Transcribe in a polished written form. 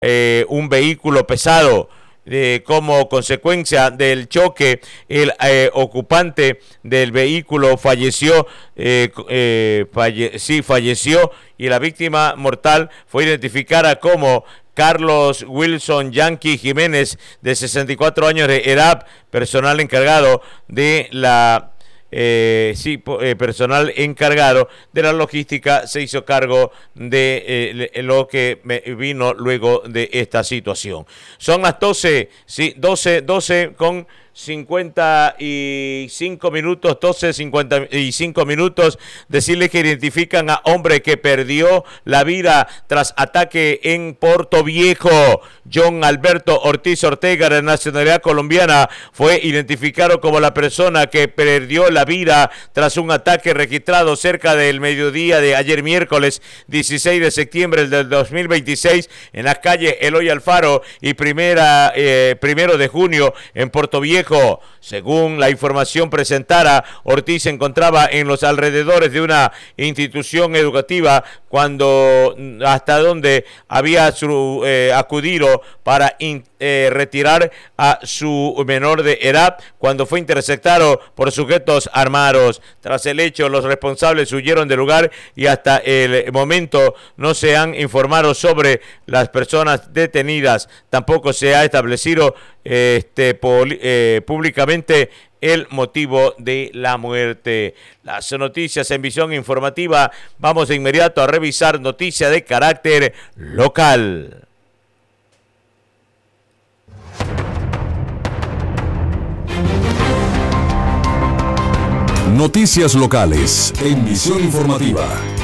un vehículo pesado. Como consecuencia del choque, el ocupante del vehículo falleció, falleció, y la víctima mortal fue identificada como Carlos Wilson Yankee Jiménez, de 64 años, de edad, personal encargado de la personal encargado de la logística. Se hizo cargo de lo que vino luego de esta situación. Son las 12 con 55 minutos, 12:55 minutos. Decirles que identifican a hombre que perdió la vida tras ataque en Portoviejo. John Alberto Ortiz Ortega, de nacionalidad colombiana, fue identificado como la persona que perdió la vida tras un ataque registrado cerca del mediodía de ayer miércoles 16 de septiembre del 2026 en las calles Eloy Alfaro y primero de junio en Portoviejo. Según la información presentada, Ortiz se encontraba en los alrededores de una institución educativa hasta donde había acudido para retirar a su menor de edad, cuando fue interceptado por sujetos armados. Tras el hecho, los responsables huyeron del lugar y hasta el momento no se han informado sobre las personas detenidas. Tampoco se ha establecido públicamente el motivo de la muerte. Las noticias en visión informativa. Vamos de inmediato a revisar noticias de carácter local. Noticias locales en visión informativa.